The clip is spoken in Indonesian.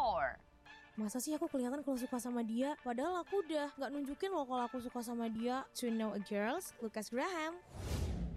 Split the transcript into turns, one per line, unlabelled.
for?
Masa sih aku kelihatan kalau suka sama dia? Padahal aku udah gak nunjukin loh kalau aku suka sama dia. To know a girls, Lucas Graham.